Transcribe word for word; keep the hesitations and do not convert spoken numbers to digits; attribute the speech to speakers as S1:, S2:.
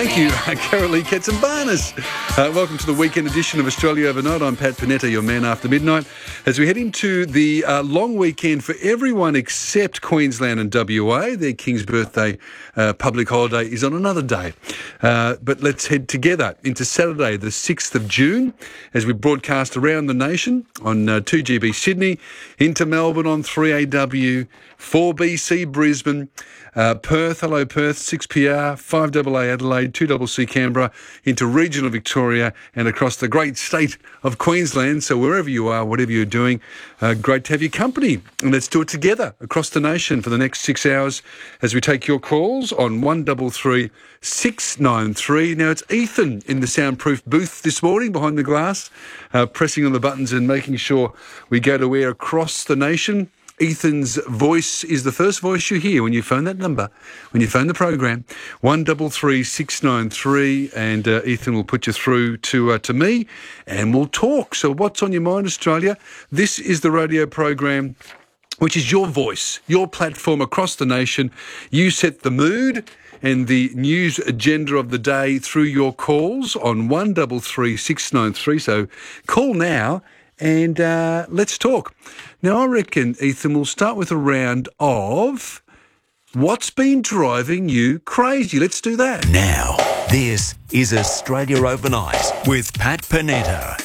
S1: Thank you, Carolee Katsambanis. Uh, welcome to the weekend edition of Australia Overnight. I'm Pat Panetta, your man after midnight, as we head into the uh, long weekend for everyone except Queensland and W A. Their King's Birthday uh, public holiday is on another day. Uh, but let's head together into Saturday, the sixth of June, as we broadcast around the nation on uh, two G B Sydney, into Melbourne on three A W, four B C Brisbane, uh, Perth, hello Perth, six P R, five A A Adelaide, two C C Canberra, into regional Victoria and across the great state of Queensland. So wherever you are, whatever you're doing, uh, great to have your company. And let's do it together across the nation for the next six hours as we take your calls on one three three, six nine three. Now, it's Ethan in the soundproof booth this morning behind the glass, uh, pressing on the buttons and making sure we go to air across the nation. Ethan's voice is the first voice you hear when you phone that number, when you phone the program, one three three, six nine three, and uh, Ethan will put you through to uh, to me, and we'll talk. So what's on your mind, Australia? This is the radio program, which is your voice, your platform across the nation. You set the mood and the news agenda of the day through your calls on one three three, six nine three. So call now. And uh, let's talk. Now, I reckon, Ethan, we'll start with a round of what's been driving you crazy. Let's do that.
S2: Now, this is Australia Overnight with Pat Panetta.